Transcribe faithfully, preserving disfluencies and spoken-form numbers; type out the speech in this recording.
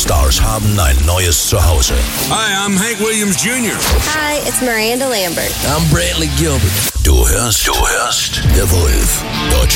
Stars haben ein neues Zuhause. Hi, I'm Hank Williams Junior Hi, it's Miranda Lambert. I'm Brantley Gilbert. Du hörst, du hörst The Wolf. Deutschland